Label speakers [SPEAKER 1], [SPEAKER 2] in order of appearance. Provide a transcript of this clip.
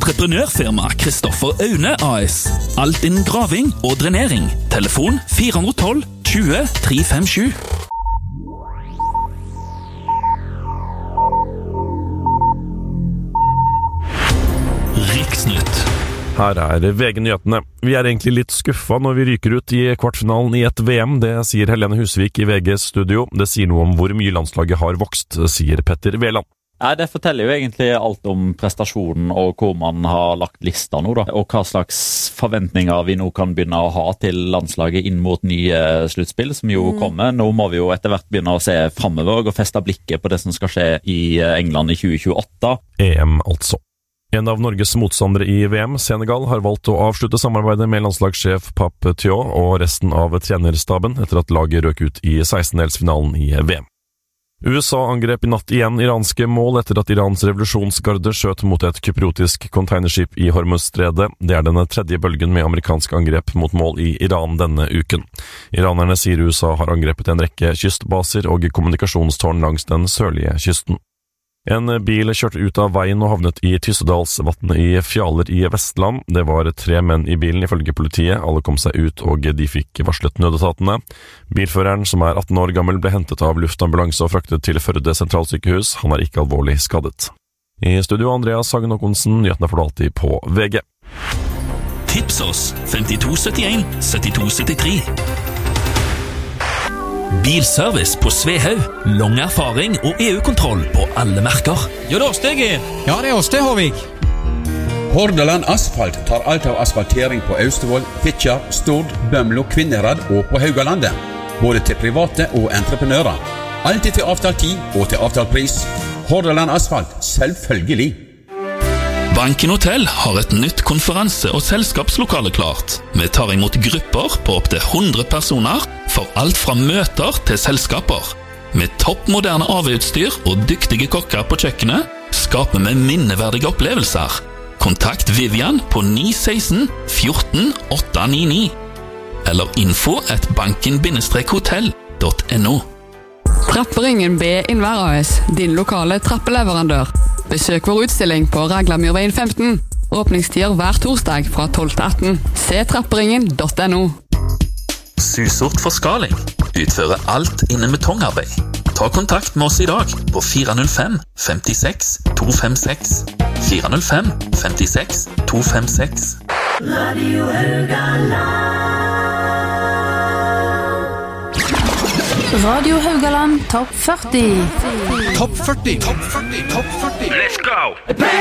[SPEAKER 1] Entreprenørfirma Kristoffer Aune AS. Alt innen graving og drenering. Telefon 412 20 357. Riksnytt.
[SPEAKER 2] Her VG-nyhetene. Vi egentlig litt skuffa når vi ryker ut i kvartfinalen i et VM, det sier Helene Husvik i VGs studio. Det sier noe om hvor mye landslaget har vokst, sier Petter Veland.
[SPEAKER 3] Ja, det forteller jo egentlig alt om prestasjonen og hvor man har lagt lista nå da, og hva slags forventninger vi nå kan begynne å ha til landslaget inn mot nye sluttspill som jo kommer. Nå må vi jo etter hvert begynne å se fremover og feste blikket på det som skal skje i England i 2028.
[SPEAKER 2] EM altså. En av Norges motstandere i VM, Senegal, har valgt å avslutte samarbeidet med landslagssjef Pape Thiaw og resten av trenerstaben etter at laget røk ut i 16-delsfinalen i VM. USA angrep i natt igjen iranske mål etter at Irans revolusjonsgarde skjøt mot et kypriotisk containerskip i Hormuzstredet. Det er den tredje bølgen med amerikansk angrep mot mål i Iran denne uken. Iranerne sier USA har angrepet en rekke kystbaser og kommunikasjonstårn langs den sørlige kysten. En bil kjørte ut av veien og havnet i Tyssedalsvatnet i Fjaler i Vestland. Det var 3 menn i bilen ifølge politiet. Alle kom seg ut og de fikk varslet nødetatene. Bilføreren, som er 18 år gammel, ble hentet av luftambulanse og fraktet til Førde sentralsykehus. Han er ikke alvorlig skadet. I studio Andreas Hagen Håkonsen, nyhetene får du alltid på VG.
[SPEAKER 1] Tips oss 5271 7273. Bilservice på Svehaug. Lang erfaring og EU-kontroll på alle merker.
[SPEAKER 4] Jo, det er oss det, Geir. Ja, det er oss det, Håvik.
[SPEAKER 5] Hordaland Asfalt tar alt av asfaltering på Austevoll, Fitjar, Stord, Bømlo, Kvinnherad og på Haugalandet. Både til private og entreprenører. Alltid til avtalt tid og til avtalt pris. Hordaland Asfalt, selvfølgelig.
[SPEAKER 1] Banken Hotel har et nytt konferanse- og selskapslokale klart. Vi tar imot grupper på opp til 100 personer for alt fra møter til selskaper. Med toppmoderne AV-utstyr og dyktige kokker på kjøkkenet skaper vi minneverdige opplevelser. Kontakt Vivian på 916 14 899 eller info@banken-hotell.no.
[SPEAKER 6] Trapperingen B Innvær AS, din lokale trappeleverandør. Besøk vår utstilling på Raglamyrveien 15. Åpningstider hver torsdag fra 12 til 18. Se trapperingen.no.
[SPEAKER 1] Susort Forskaling utfører alt innen betongarbeid. Ta kontakt med oss i dag på 405 56 256. 405 56 256.
[SPEAKER 7] Radio Haugaland. Radio Haugaland Topp 40.
[SPEAKER 4] Topp 40. Topp 40. Topp 40.
[SPEAKER 1] Let's go!